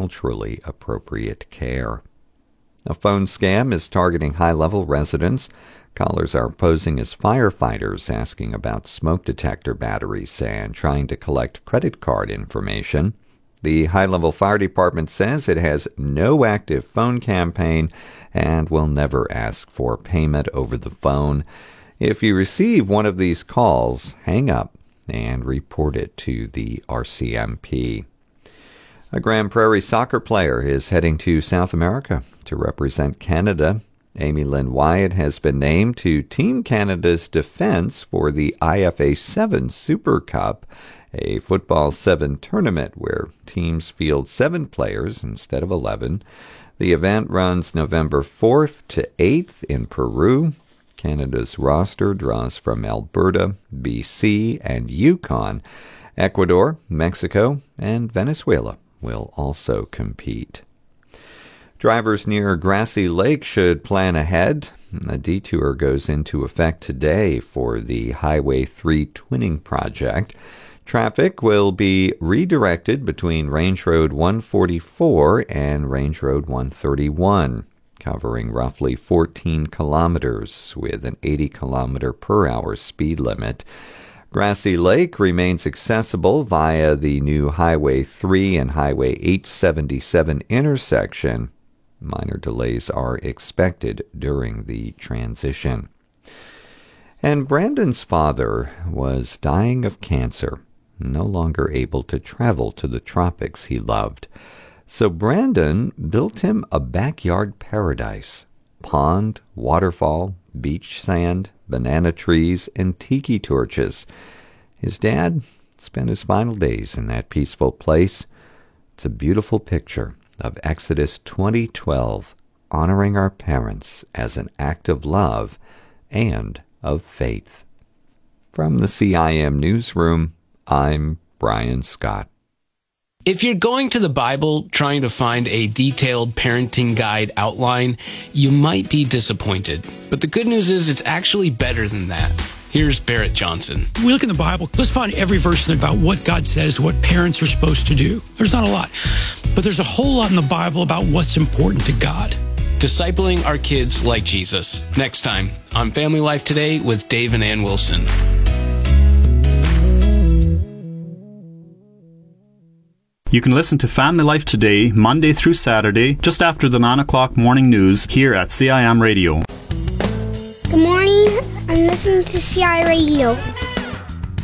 culturally appropriate care. A phone scam is targeting high-level residents. Callers are posing as firefighters, asking about smoke detector batteries and trying to collect credit card information. The high-level fire department says it has no active phone campaign and will never ask for payment over the phone. If you receive one of these calls, hang up and report it to the RCMP. A Grand Prairie soccer player is heading to South America to represent Canada. Amy Lynn Wyatt has been named to Team Canada's defense for the IFA 7 Super Cup, a football 7 tournament where teams field 7 players instead of 11. The event runs November 4th to 8th in Peru. Canada's roster draws from Alberta, BC, and Yukon. Ecuador, Mexico, and Venezuela will also compete. Drivers near Grassy Lake should plan ahead. A detour goes into effect today for the Highway 3 twinning project. Traffic will be redirected between Range Road 144 and Range Road 131, covering roughly 14 kilometers with an 80 kilometer per hour speed limit. Grassy Lake remains accessible via the new Highway 3 and Highway 877 intersection. Minor delays are expected during the transition. And Brandon's father was dying of cancer, no longer able to travel to the tropics he loved. So Brandon built him a backyard paradise. Pond, waterfall, beach sand, banana trees, and tiki torches. His dad spent his final days in that peaceful place. It's a beautiful picture of Exodus 20:12, honoring our parents as an act of love and of faith. From the CIM Newsroom, I'm Brian Scott. If you're going to the Bible trying to find a detailed parenting guide outline, you might be disappointed. But the good news is it's actually better than that. Here's Barrett Johnson. We look in the Bible, let's find every verse about what God says, what parents are supposed to do. There's not a lot, but there's a whole lot in the Bible about what's important to God. Discipling our kids like Jesus. Next time on Family Life Today with Dave and Ann Wilson. You can listen to Family Life Today, Monday through Saturday, just after the 9 o'clock morning news here at CIM Radio. Good morning. I'm listening to CI Radio.